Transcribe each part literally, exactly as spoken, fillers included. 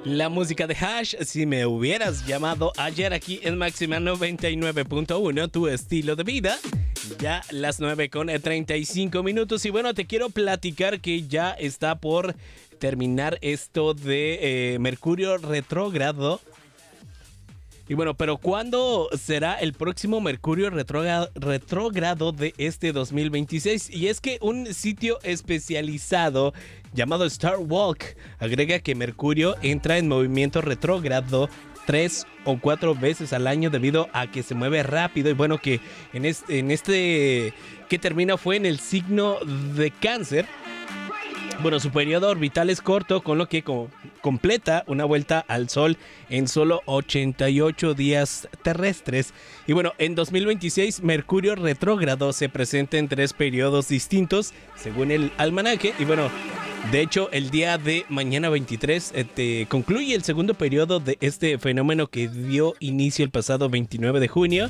La música de Hash, si me hubieras llamado ayer aquí en Máxima noventa y nueve punto uno, tu estilo de vida. Ya las nueve con treinta y cinco minutos y bueno, te quiero platicar que ya está por terminar esto de eh, Mercurio retrógrado. Y bueno, pero ¿cuándo será el próximo Mercurio retrógrado, retrógrado de este dos mil veintiséis? Y es que un sitio especializado llamado Star Walk agrega que Mercurio entra en movimiento retrógrado tres o cuatro veces al año debido a que se mueve rápido. Y bueno, que en este, en este que termina fue en el signo de Cáncer. Bueno, su periodo orbital es corto, con lo que co- completa una vuelta al Sol en solo ochenta y ocho días terrestres. Y bueno, en dos mil veintiséis, Mercurio retrógrado se presenta en tres periodos distintos, según el almanaque. Y bueno, de hecho, el día de mañana veintitrés eh, te concluye el segundo periodo de este fenómeno que dio inicio el pasado veintinueve de junio.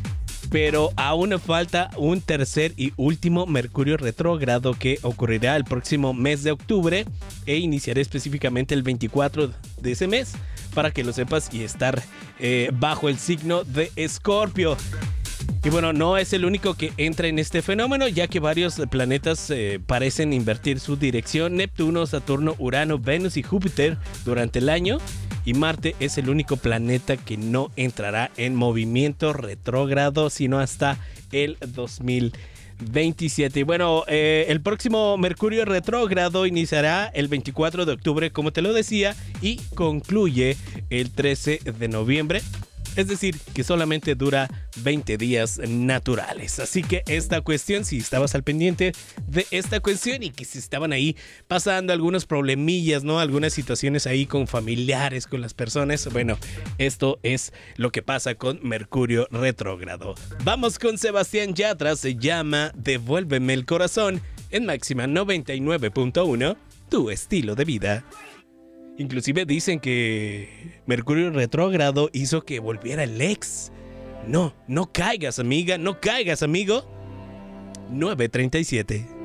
Pero aún falta un tercer y último Mercurio retrógrado que ocurrirá el próximo mes de octubre e iniciará específicamente el veinticuatro de ese mes, para que lo sepas, y estar eh, bajo el signo de Escorpio. Y bueno, no es el único que entra en este fenómeno, ya que varios planetas eh, parecen invertir su dirección: Neptuno, Saturno, Urano, Venus y Júpiter durante el año. Y Marte es el único planeta que no entrará en movimiento retrógrado sino hasta el dos mil veintisiete. Y bueno, eh, el próximo Mercurio retrógrado iniciará el veinticuatro de octubre, como te lo decía, y concluye el trece de noviembre. Es decir, que solamente dura veinte días naturales. Así que esta cuestión, si estabas al pendiente de esta cuestión y que se estaban ahí pasando algunos problemillas, ¿no? Algunas situaciones ahí con familiares, con las personas. Bueno, esto es lo que pasa con Mercurio retrógrado. Vamos con Sebastián Yatra, se llama Devuélveme el corazón, en Máxima noventa y nueve punto uno, tu estilo de vida. Inclusive dicen que Mercurio retrógrado hizo que volviera el ex. No, no caigas, amiga, no caigas, amigo. nueve treinta y siete.